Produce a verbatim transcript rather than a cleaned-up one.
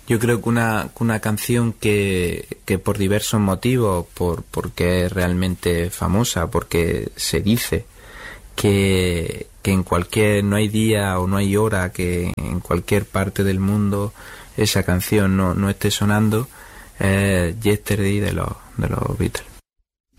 Yo creo que una, que una canción que, que por diversos motivos, por porque es realmente famosa, porque se dice que, que en cualquier, no hay día o no hay hora que en cualquier parte del mundo esa canción no, no esté sonando, es Yesterday de los, de los Beatles.